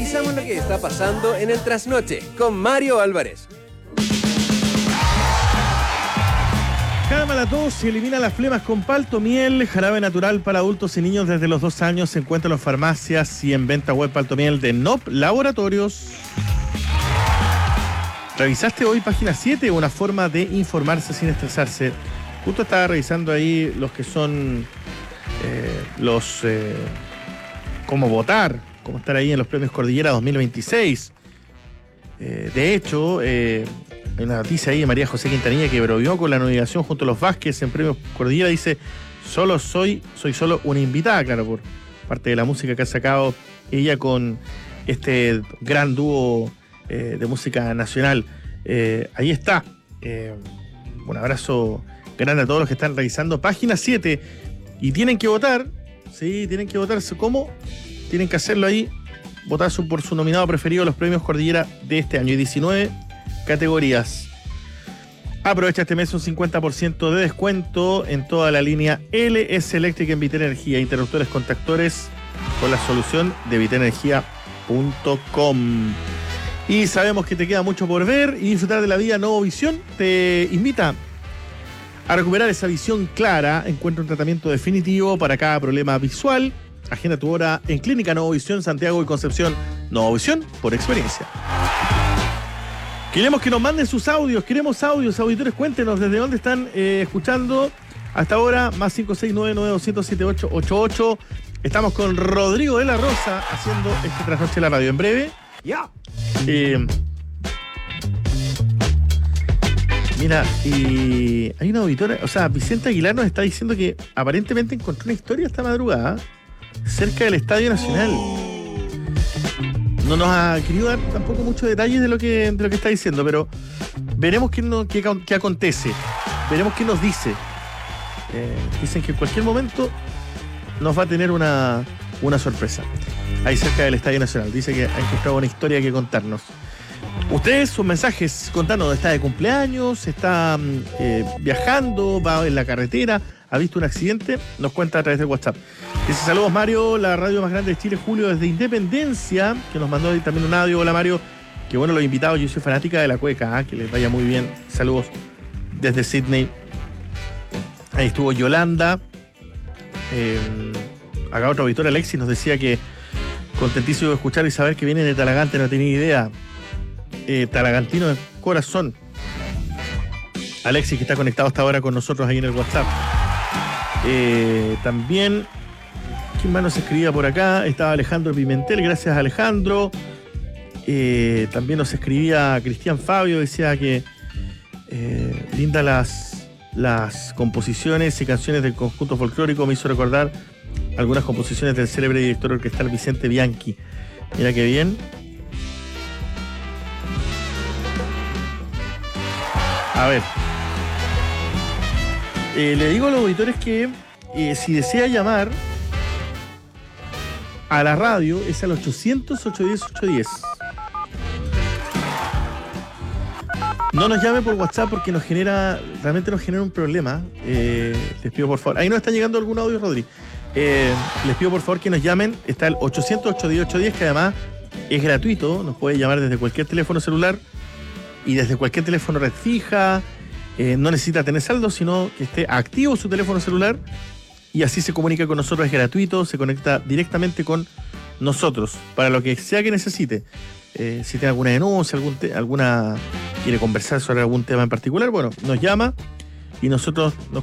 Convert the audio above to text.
Revisamos lo que está pasando en el trasnoche con Mario Álvarez. Calma la tos y elimina las flemas con Paltomiel, jarabe natural para adultos y niños desde los 2 años. Se encuentra en las farmacias y en venta web Paltomiel de NOP Laboratorios. ¿Revisaste hoy página 7? Una forma de informarse sin estresarse. Justo estaba revisando ahí los que son cómo votar, cómo estar ahí en los premios Cordillera 2026. De hecho, hay una noticia ahí de María José Quintanilla que bromeó con la nominación junto a los Vázquez en premios Cordillera. Dice, soy solo una invitada, claro, por parte de la música que ha sacado ella con este gran dúo de música nacional. Ahí está. Un abrazo grande a todos los que están revisando página 7 y tienen que votar. Sí, tienen que votar. ¿Cómo? Tienen que hacerlo ahí, votar por su nominado preferido a los premios Cordillera de este año. Y 19 categorías. Aprovecha este mes un 50% de descuento en toda la línea LS Electric en Vitenergia. Interruptores contactores con la solución de vitenergia.com. Y sabemos que te queda mucho por ver y disfrutar de la vida. Novovisión te invita a recuperar esa visión clara. Encuentra un tratamiento definitivo para cada problema visual. Agenda tu hora en Clínica Novovisión, Santiago y Concepción. Novovisión por experiencia. Queremos que nos manden sus audios. Queremos audios. Auditores, cuéntenos desde dónde están escuchando hasta ahora. Más 569-9200-7888. Estamos con Rodrigo de la Rosa haciendo este trasnoche de la radio. En breve. Ya. Mira, y hay una auditora, o sea, Vicente Aguilar nos está diciendo que aparentemente encontró una historia esta madrugada cerca del Estadio Nacional. No nos ha querido dar tampoco muchos detalles de lo que está diciendo, pero veremos qué acontece. Veremos qué nos dice. Dicen que en cualquier momento nos va a tener una sorpresa. Ahí cerca del Estadio Nacional. Dice que ha encontrado una historia que contarnos. Ustedes, sus mensajes, contanos, está de cumpleaños, está viajando, va en la carretera, ha visto un accidente, nos cuenta a través del WhatsApp. Dice, saludos Mario, la radio más grande de Chile, Julio, desde Independencia, que nos mandó ahí también un audio. Hola Mario, qué bueno los invitados, yo soy fanática de la cueca, que les vaya muy bien. Saludos desde Sydney. Ahí estuvo Yolanda. Acá otro auditor, Alexis, nos decía que contentísimo de escuchar y saber que viene de Talagante, no tenía idea. Talagantino de corazón. Alexis, que está conectado hasta ahora con nosotros ahí en el WhatsApp. También, ¿quién más nos escribía por acá? Estaba Alejandro Pimentel, gracias Alejandro. También nos escribía Cristian Fabio, decía que linda las composiciones y canciones del conjunto folclórico, me hizo recordar algunas composiciones del célebre director orquestal Vicente Bianchi. Mira qué bien. A ver, le digo a los auditores que si desea llamar a la radio es al 800-810-810. No nos llame por WhatsApp porque realmente nos genera un problema. Les pido por favor, ahí nos está llegando algún audio, Rodri. Les pido por favor que nos llamen. Está el 800-810-810, que además es gratuito, nos puede llamar desde cualquier teléfono celular y desde cualquier teléfono red fija. No necesita tener saldo, sino que esté activo su teléfono celular y así se comunica con nosotros. Es gratuito, se conecta directamente con nosotros para lo que sea que necesite. Si tiene alguna denuncia, quiere conversar sobre algún tema en particular, bueno, nos llama y nosotros nos